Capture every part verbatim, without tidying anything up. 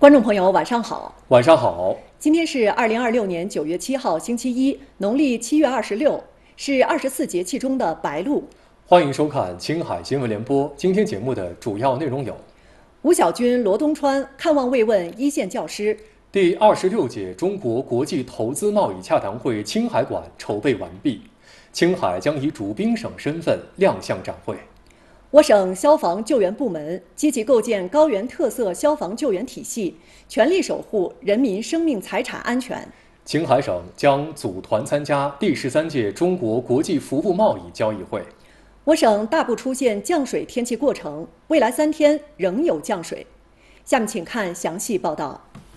观众朋友，晚上好。 晚上好。 今天是二零二六年九月七号，星期一，农历七月二十六，是二十四节气中的白露。 欢迎收看青海新闻联播。今天节目的主要内容有： 吴小军、罗东川看望慰问一线教师； 第二十六届中国国际投资贸易洽谈会青海馆筹备完毕，青海将以主宾省身份亮相展会。 我省消防救援部门积极构建高原特色消防救援体系，全力守护人民生命财产安全。 青海省将组团参加第十三届中国国际服务贸易交易会。 我省大部出现降水天气过程，未来三天仍有降水。下面请看详细报道。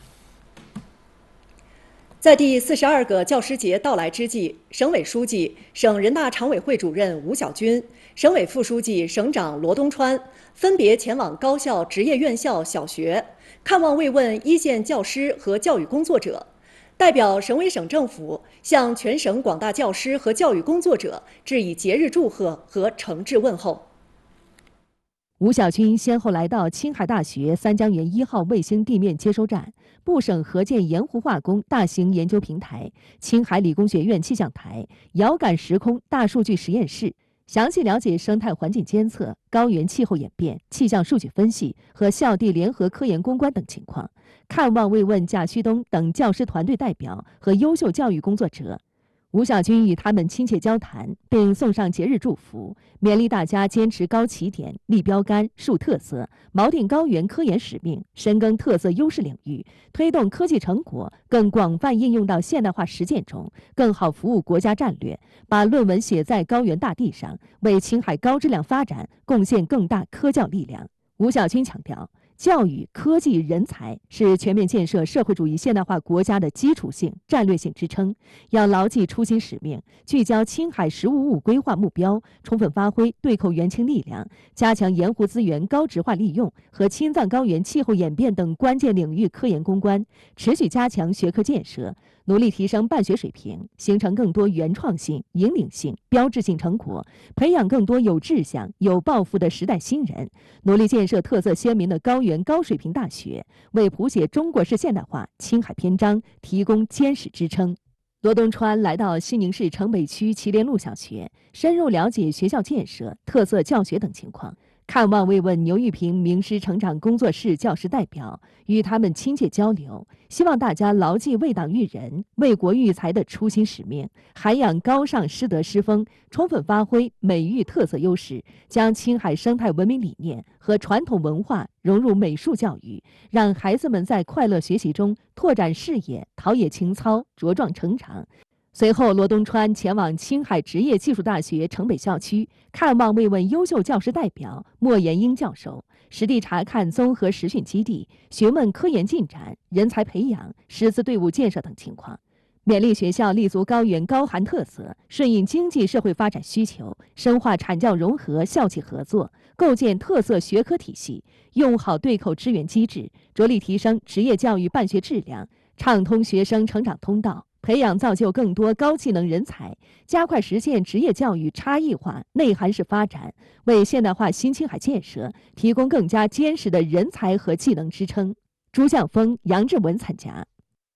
在第四十二个教师节到来之际，省委书记、省人大常委会主任吴小军、省委副书记、省长罗东川分别前往高校、职业院校、小学，看望慰问一线教师和教育工作者，代表省委省政府向全省广大教师和教育工作者致以节日祝贺和诚挚问候。 吴小军先后来到青海大学三江源一号卫星地面接收站、部省合建盐湖化工大型研究平台、青海理工学院气象台、遥感时空大数据实验室，详细了解生态环境监测、高原气候演变、气象数据分析和校地联合科研攻关等情况，看望慰问贾旭东等教师团队代表和优秀教育工作者。吴小军与他们亲切交谈，并送上节日祝福，勉励大家坚持高起点、立标杆、树特色，锚定高原科研使命，深耕特色优势领域，推动科技成果更广泛应用到现代化实践中，更好服务国家战略，把论文写在高原大地上，为青海高质量发展贡献更大科教力量。吴小军强调，教育、科技、人才是全面建设社会主义现代化国家的基础性、战略性支撑，要牢记初心使命，聚焦青海“十五五”规划目标，充分发挥对口援青力量，加强盐湖资源高质化利用和青藏高原气候演变等关键领域科研攻关，持续加强学科建设，努力提升办学水平，形成更多原创性、引领性、标志性成果，培养更多有志向、有抱负的时代新人，努力建设特色鲜明的高原高水平大学，为谱写中国式现代化青海篇章提供坚实支撑。罗东川来到西宁市城北区祁连路小学，深入了解学校建设、特色教学等情况，看望慰问牛玉平名师成长工作室教师代表，与他们亲切交流，希望大家牢记为党育人、为国育才的初心使命，涵养高尚师德师风，充分发挥美育特色优势，将青海生态文明理念和传统文化融入美术教育，让孩子们在快乐学习中拓展视野、陶冶情操、茁壮成长。随后，罗东川前往青海职业技术大学城北校区，看望慰问优秀教师代表莫延英教授，实地查看综合实训基地，询问科研进展、人才培养、师资队伍建设等情况，勉励学校立足高原高寒特色，顺应经济社会发展需求，深化产教融合、校企合作，构建特色学科体系，用好对口支援机制，着力提升职业教育办学质量，畅通学生成长通道，培养造就更多高技能人才，加快实现职业教育差异化、内涵式发展，为现代化新青海建设提供更加坚实的人才和技能支撑。朱向峰、杨志文参加。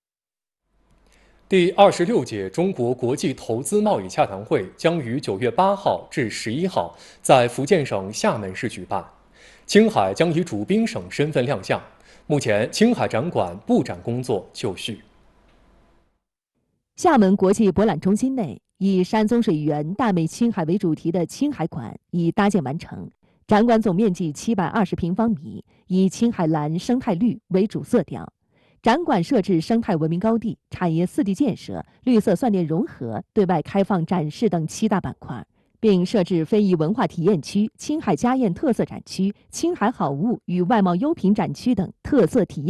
第二十六届中国国际投资贸易洽谈会将于九月八号至十一号在福建省厦门市举办，青海将以主宾省身份亮相。目前，青海展馆布展工作就绪。 厦门国际博览中心内，以山宗水源、大美青海为主题的青海馆已搭建完成。展馆总面积七百二十平方米，以青海蓝、生态绿为主色调。展馆设置生态文明高地、产业四地建设、绿色算电融合、对外开放展示等七大板块，并设置非遗文化体验区、青海家宴特色展区、青海好物与外贸优品展区等特色体验